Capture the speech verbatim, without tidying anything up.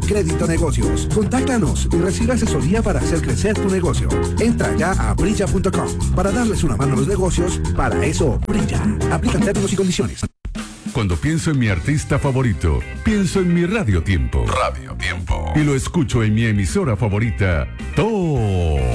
Crédito Negocios. Contáctanos y recibe asesoría para hacer crecer tu negocio. Entra ya a brilla punto com para darles una mano a los negocios. Para eso, Brilla. Aplican términos y condiciones. Cuando pienso en mi artista favorito, pienso en mi Radio Tiempo. Radio Tiempo. Y lo escucho en mi emisora favorita, todo